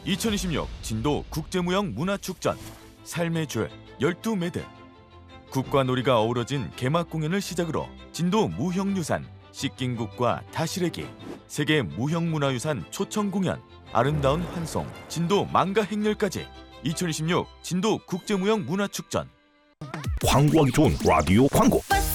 2026 진도 국제무형 문화축전 삶의 줄 12매듭 국과 놀이가 어우러진 개막 공연을 시작으로 진도 무형유산 씻긴국과 다시래기 세계 무형문화유산 초청 공연 아름다운 환송 진도 망가 행렬까지 2026 진도 국제무형 문화축전 광고하기 좋은 라디오 광고.